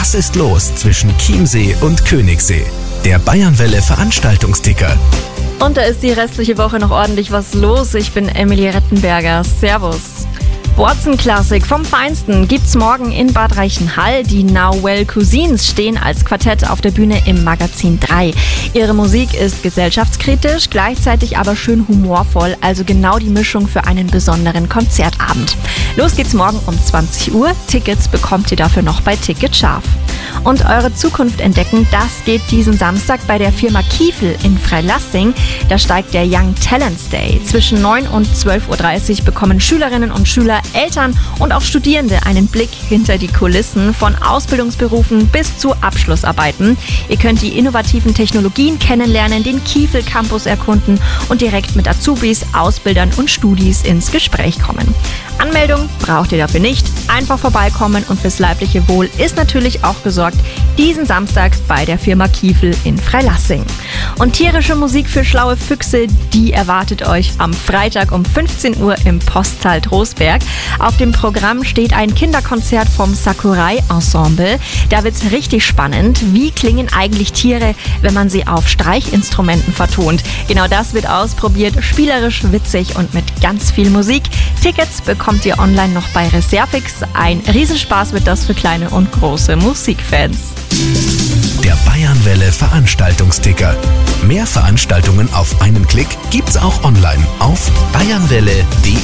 Was ist los zwischen Chiemsee und Königssee? Der Bayernwelle Veranstaltungsticker. Und da ist die restliche Woche noch ordentlich was los. Ich bin Emilie Rettenberger. Servus. Borzen-Klassik vom Feinsten gibt's morgen in Bad Reichenhall. Die Now Well Cousins stehen als Quartett auf der Bühne im Magazin 3. Ihre Musik ist gesellschaftskritisch, gleichzeitig aber schön humorvoll, also genau die Mischung für einen besonderen Konzertabend. Los geht's morgen um 20 Uhr. Tickets bekommt ihr dafür noch bei Ticketscharf. Und eure Zukunft entdecken, das geht diesen Samstag bei der Firma Kiefel in Freilassing. Da steigt der Young Talents Day. Zwischen 9 und 12.30 Uhr bekommen Schülerinnen und Schüler, Eltern und auch Studierende einen Blick hinter die Kulissen von Ausbildungsberufen bis zu Abschlussarbeiten. Ihr könnt die innovativen Technologien kennenlernen, den Kiefel Campus erkunden und direkt mit Azubis, Ausbildern und Studis ins Gespräch kommen. Anmeldung braucht ihr dafür nicht. Einfach vorbeikommen und fürs leibliche Wohl ist natürlich auch gesorgt. Diesen Samstag bei der Firma Kiefel in Freilassing. Und tierische Musik für schlaue Füchse, die erwartet euch am Freitag um 15 Uhr im Postsaal Trostberg. Auf dem Programm steht ein Kinderkonzert vom Sakurai Ensemble. Da wird's richtig spannend. Wie klingen eigentlich Tiere, wenn man sie auf Streichinstrumenten vertont? Genau das wird ausprobiert, spielerisch, witzig und mit ganz viel Musik. Tickets bekommt ihr online noch bei Reservix. Ein Riesenspaß wird das für kleine und große Musikfans. Der Bayernwelle Veranstaltungsticker. Mehr Veranstaltungen auf einen Klick gibt's auch online auf bayernwelle.de.